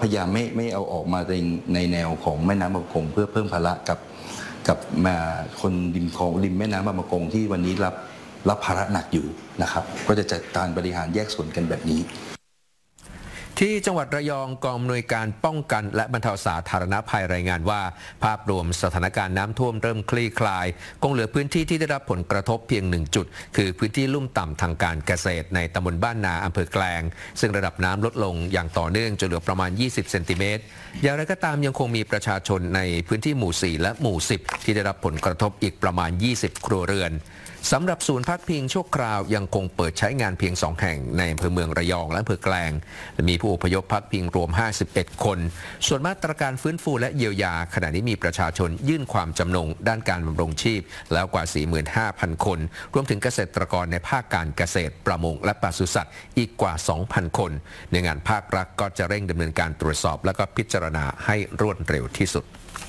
พยายามไม่เอาออกมาในแนวของแม่น้ำบางประกงเพื่อเพิ่มภาระกับมาคนริมแม่น้ำบางประกงที่วันนี้รับภาระหนักอยู่นะครับก็จะจัดการบริหารแยกส่วนกันแบบนี้ที่จังหวัดระยองกองอำนวยการป้องกันและบรรเทาสาธารณภัยรายงานว่าภาพรวมสถานการณ์น้ำท่วมเริ่มคลี่คลายคงเหลือพื้นที่ที่ได้รับผลกระทบเพียง1จุดคือพื้นที่ลุ่มต่ำทางการเกษตรในตำบลบ้านนาอำเภอแกลงซึ่งระดับน้ำลดลงอย่างต่อเนื่องจนเหลือประมาณ20เซนติเมตรอย่างไรก็ตามยังคงมีประชาชนในพื้นที่หมู่4และหมู่10ที่ได้รับผลกระทบอีกประมาณ20ครัวเรือนสำหรับศูนย์พักพิงชั่วคราวยังคงเปิดใช้งานเพียง2แห่งในอำเภอเมืองระยองและอำเภอแกลงมีผู้อพยพพักพิงรวม51คนส่วนมาตรการฟื้นฟูและเยียวยาขณะนี้มีประชาชนยื่นความจำนงด้านการบำรุงชีพแล้วกว่า 45,000 คนรวมถึงเกษตรกรในภาคการเกษตรประมงและปศุสัตว์อีกกว่า 2,000 คนในงานภาครัฐก็จะเร่งดำเนินการตรวจสอบและก็พิจารณาให้รวดเร็วที่สุด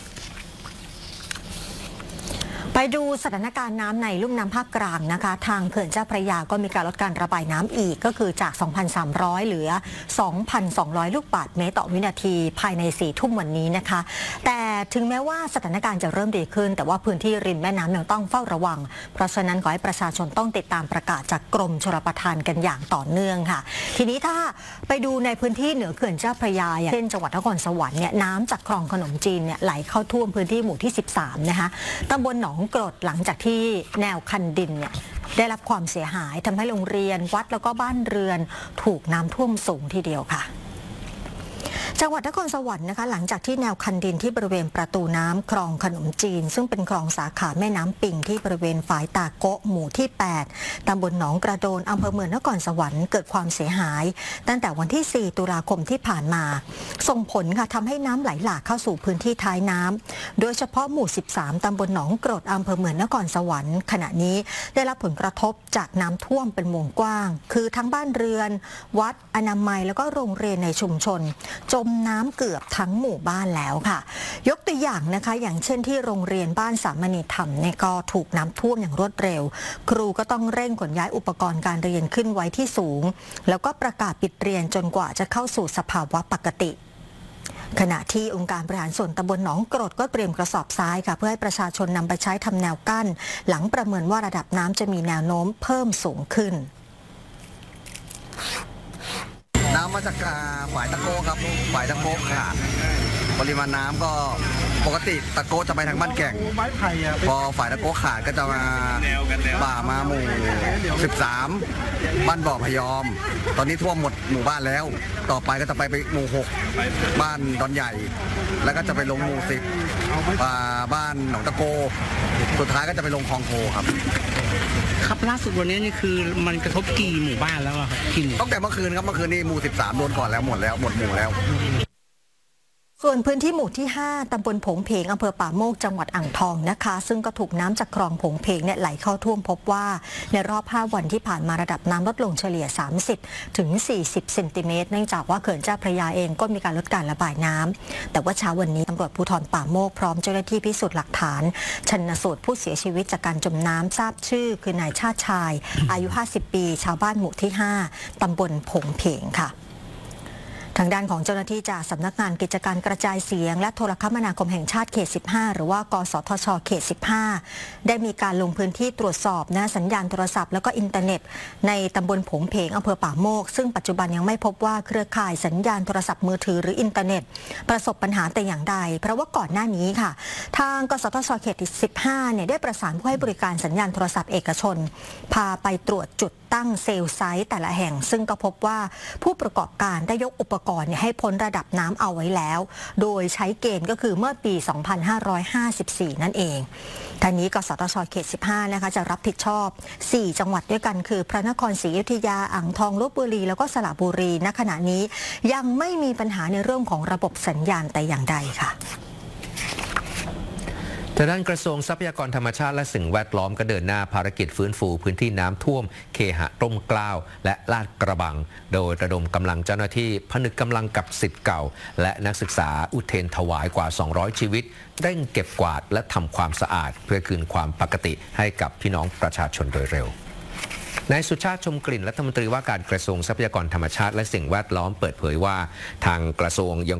ไปดูสถานการณ์น้ำในลุ่มน้ำภาคกลางนะคะทางเขื่อนเจ้าพระยาก็มีการลดการระบายน้ำอีกก็คือจาก 2,300 เหลือ 2,200 ลูกบาศก์เมตรต่อวินาทีภายใน 4 ทุ่มวันนี้นะคะแต่ถึงแม้ว่าสถานการณ์จะเริ่มดีขึ้นแต่ว่าพื้นที่ริมแม่น้ำยังต้องเฝ้าระวังเพราะฉะนั้นขอให้ประชาชนต้องติดตามประกาศจากกรมชลประทานกันอย่างต่อเนื่องค่ะทีนี้ถ้าไปดูในพื้นที่เหนือเขื่อนเจ้าพระยาเช่นจังหวัดนครสวรรค์เนี่ยน้ำจากคลองขนมจีนเนี่ยไหลเข้าท่วมพื้นที่หมู่ที่ 13 นะคะตำบลหนองกรดหลังจากที่แนวคันดินเนี่ยได้รับความเสียหายทำให้โรงเรียนวัดแล้วก็บ้านเรือนถูกน้ำท่วมสูงทีเดียวค่ะจังหวัดนครสวรรค์นะคะหลังจากที่แนวคันดินที่บริเวณประตูน้ำคลองขนมจีนซึ่งเป็นคลองสาขาแม่น้ำปิงที่บริเวณฝายตาโกะหมู่ที่8ตำบลหนองกระโดนอำเภอเมืองนครสวรรค์เกิดความเสียหายตั้งแต่วันที่4ตุลาคมที่ผ่านมาส่งผลค่ะทำให้น้ำไหลหลากเข้าสู่พื้นที่ท้ายน้ำโดยเฉพาะหมู่13ตำบลหนองกรดอำเภอเมืองนครสวรรค์ขณะนี้ได้รับผลกระทบจากน้ำท่วมเป็นวงกว้างคือทั้งบ้านเรือนวัดอนามัยแล้วก็โรงเรียนในชุมชนจมน้ำเกือบทั้งหมู่บ้านแล้วค่ะยกตัวอย่างนะคะอย่างเช่นที่โรงเรียนบ้านสามณีธรรมเนี่ยก็ถูกน้ำท่วมอย่างรวดเร็วครูก็ต้องเร่งขนย้ายอุปกรณ์การเรียนขึ้นไว้ที่สูงแล้วก็ประกาศปิดเรียนจนกว่าจะเข้าสู่สภาวะปกติขณะที่องค์การบริหารส่วนตำบลหนองกรดก็เตรียมกระสอบทรายค่ะเพื่อให้ประชาชนนำไปใช้ทำแนวกั้นหลังประเมินว่าระดับน้ำจะมีแนวโน้มเพิ่มสูงขึ้นน้ำมาจากฝ่ายตะโกครับฝ่ายตะโกขาดปริมาณน้ำก็ปกติตะโกจะไปทางบ้านแก่งพอฝ่ายตะโกขาดก็จะมาป่ามาหมู่13บ้านบ่อพยอมตอนนี้ท่วมหมดหมู่บ้านแล้วต่อไปก็จะไปหมู่6บ้านดอนใหญ่แล้วก็จะไปลงหมู่10บ้านหนองตะโกสุดท้ายก็จะไปลงคลองโพครับครับล่าสุดวันนี้นี่คือมันกระทบกี่หมู่บ้านแล้วครับกี่ตั้งแต่เมื่อคืนครับเมื่อคืนนี้หมู่13โดนก่อนแล้วหมดหมู่แล้วส่วนพื้นที่หมู่ที่5ตำบลผงเพงอำเภอป่าโมกจังหวัดอ่างทองนะคะซึ่งก็ถูกน้ำจากคลองผงเพงเนี่ยไหลเข้าท่วมพบว่าในรอบ5วันที่ผ่านมาระดับน้ำลดลงเฉลี่ย30ถึง40เซนติเมตรเนื่องจากว่าเขื่อนเจ้าพระยาเองก็มีการลดการระบายน้ำแต่ว่าเช้าวันนี้ตำรวจภูธรป่าโมกพร้อมเจ้าหน้าที่พิสูจน์หลักฐานชันสูตรผู้เสียชีวิตจากการจมน้ำทราบชื่อคือนายชาติชายอายุ50ปีชาวบ้านหมู่ที่5ตำบลผงเพงค่ะทางด้านของเจ้าหน้าที่จากสำนักงานกิจการกระจายเสียงและโทรคมนาคมแห่งชาติเขต15หรือว่ากสทชเขต15ได้มีการลงพื้นที่ตรวจสอบสัญญาณโทรศัพท์แล้วก็อินเทอร์เน็ตในตำบลผงเพงอำเภอป่าโมกซึ่งปัจจุบันยังไม่พบว่าเครือข่ายสัญญาณโทรศัพท์มือถือหรืออินเทอร์เน็ตประสบปัญหาแต่อย่างใดเพราะว่าก่อนหน้านี้ค่ะทางกสทชเขต15เนี่ยได้ประสานผู้ให้บริการสัญญาณโทรศัพท์เอกชนพาไปตรวจจุดตั้งเซลล์ไซต์แต่ละแห่งซึ่งก็พบว่าผู้ประกอบการได้ยกอุปกรณ์ให้พ้นระดับน้ำเอาไว้แล้วโดยใช้เกณฑ์ก็คือเมื่อปี 2554 นั่นเองทางนี้กสทชเขต15นะคะจะรับผิดชอบ4จังหวัดด้วยกันคือพระนครศรีอยุธยาอ่างทองลพบุรีแล้วก็สระบุรีณขณะนี้ยังไม่มีปัญหาในเรื่องของระบบสัญญาณแต่อย่างใดค่ะแต่ด้านกระทรวงทรัพยากรธรรมชาติและสิ่งแวดล้อมก็เดินหน้าภารกิจฟื้นฟูพื้นที่น้ำท่วมเคหะร่มเกล้าและลาดกระบังโดยระดมกำลังเจ้าหน้าที่ผนึกกำลังกับศิษย์เก่าและนักศึกษาอุเทรนถวายกว่า200ชีวิตเร่งเก็บกวาดและทำความสะอาดเพื่อคืนความปกติให้กับพี่น้องประชาชนโดยเร็วนายสุชาติชมกลิ่นรัฐมนตรีว่าการกระทรวงทรัพยากรธรรมชาติและสิ่งแวดล้อมเปิดเผยว่าทางกระทรวงยัง